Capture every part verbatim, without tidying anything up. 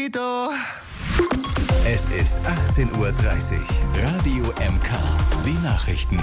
Mosquito. Es ist achtzehn Uhr dreißig. Radio M K. Die Nachrichten.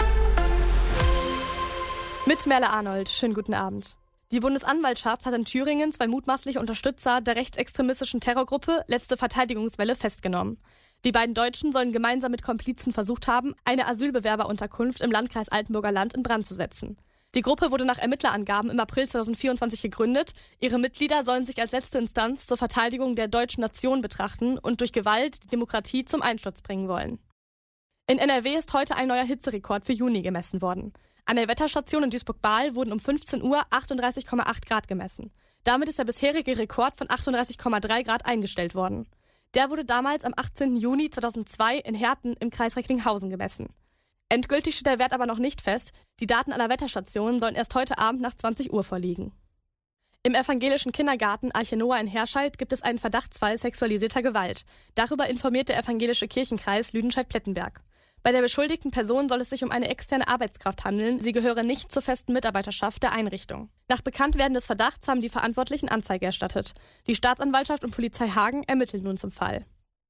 Mit Merle Arnold. Schönen guten Abend. Die Bundesanwaltschaft hat in Thüringen zwei mutmaßliche Unterstützer der rechtsextremistischen Terrorgruppe Letzte Verteidigungswelle festgenommen. Die beiden Deutschen sollen gemeinsam mit Komplizen versucht haben, eine Asylbewerberunterkunft im Landkreis Altenburger Land in Brand zu setzen. Die Gruppe wurde nach Ermittlerangaben im April zweitausendvierundzwanzig gegründet. Ihre Mitglieder sollen sich als letzte Instanz zur Verteidigung der deutschen Nation betrachten und durch Gewalt die Demokratie zum Einsturz bringen wollen. In N R W ist heute ein neuer Hitzerekord für Juni gemessen worden. An der Wetterstation in Duisburg-Bahl wurden um fünfzehn Uhr achtunddreißig Komma acht Grad gemessen. Damit ist der bisherige Rekord von achtunddreißig Komma drei Grad eingestellt worden. Der wurde damals am achtzehnten Juni zweitausendzwei in Herten im Kreis Recklinghausen gemessen. Endgültig steht der Wert aber noch nicht fest. Die Daten aller Wetterstationen sollen erst heute Abend nach zwanzig Uhr vorliegen. Im evangelischen Kindergarten Arche Noah in Herscheid gibt es einen Verdachtsfall sexualisierter Gewalt. Darüber informiert der evangelische Kirchenkreis Lüdenscheid-Plettenberg. Bei der beschuldigten Person soll es sich um eine externe Arbeitskraft handeln. Sie gehöre nicht zur festen Mitarbeiterschaft der Einrichtung. Nach Bekanntwerden des Verdachts haben die Verantwortlichen Anzeige erstattet. Die Staatsanwaltschaft und Polizei Hagen ermitteln nun zum Fall.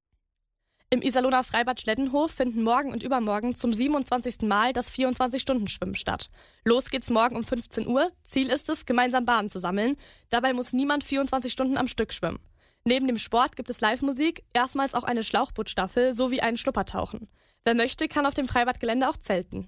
Im Iserlohner Freibad Schleddenhof finden morgen und übermorgen zum siebenundzwanzigsten Mal das vierundzwanzig-Stunden-Schwimmen statt. Los geht's morgen um fünfzehn Uhr. Ziel ist es, gemeinsam Bahnen zu sammeln. Dabei muss niemand vierundzwanzig Stunden am Stück schwimmen. Neben dem Sport gibt es Live-Musik, erstmals auch eine Schlauchbootstaffel sowie ein Schluppertauchen. Wer möchte, kann auf dem Freibadgelände auch zelten.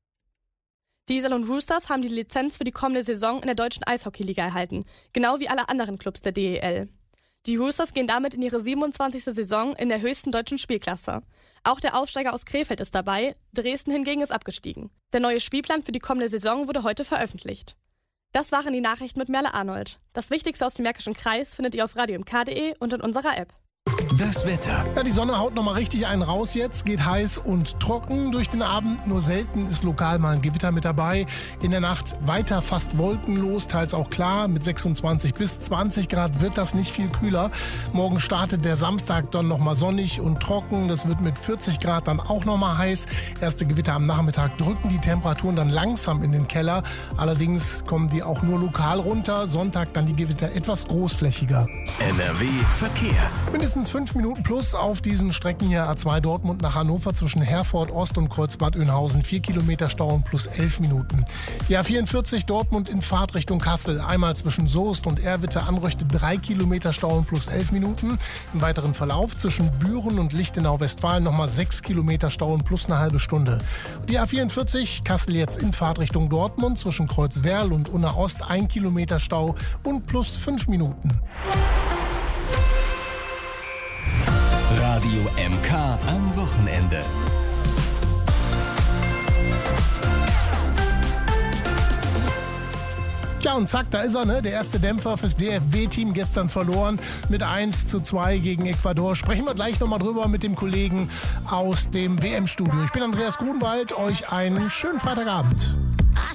Die Iserlohn Roosters haben die Lizenz für die kommende Saison in der deutschen Eishockeyliga erhalten, genau wie alle anderen Clubs der D E L. Die Roosters gehen damit in ihre siebenundzwanzigste Saison in der höchsten deutschen Spielklasse. Auch der Aufsteiger aus Krefeld ist dabei, Dresden hingegen ist abgestiegen. Der neue Spielplan für die kommende Saison wurde heute veröffentlicht. Das waren die Nachrichten mit Merle Arnold. Das Wichtigste aus dem Märkischen Kreis findet ihr auf radio m k punkt d e und in unserer App. Das Wetter. Ja, die Sonne haut nochmal richtig einen raus jetzt, geht heiß und trocken durch den Abend. Nur selten ist lokal mal ein Gewitter mit dabei. In der Nacht weiter fast wolkenlos, teils auch klar. Mit sechsundzwanzig bis zwanzig Grad wird das nicht viel kühler. Morgen startet der Samstag dann nochmal sonnig und trocken. Das wird mit vierzig Grad dann auch nochmal heiß. Erste Gewitter am Nachmittag drücken die Temperaturen dann langsam in den Keller. Allerdings kommen die auch nur lokal runter. Sonntag dann die Gewitter etwas großflächiger. N R W Verkehr. Mindestens fünf Minuten plus auf diesen Strecken hier A zwei Dortmund nach Hannover zwischen Herford Ost und Kreuzbad Oeynhausen. vier Kilometer Stau und plus elf Minuten. Die A vierundvierzig Dortmund in Fahrt Richtung Kassel. Einmal zwischen Soest und Erwitte Anröchte drei Kilometer Stau und plus elf Minuten. Im weiteren Verlauf zwischen Büren und Lichtenau-Westfalen nochmal sechs Kilometer Stau und plus eine halbe Stunde. Die A vierundvierzig Kassel jetzt in Fahrt Richtung Dortmund zwischen Kreuzwerl und Unna Ost ein Kilometer Stau und plus fünf Minuten. Radio M K am Wochenende. Ja, und zack, da ist er, ne? Der erste Dämpfer fürs D F B-Team gestern verloren mit eins zu zwei gegen Ecuador. Sprechen wir gleich nochmal drüber mit dem Kollegen aus dem W M-Studio. Ich bin Andreas Grunwald, euch einen schönen Freitagabend.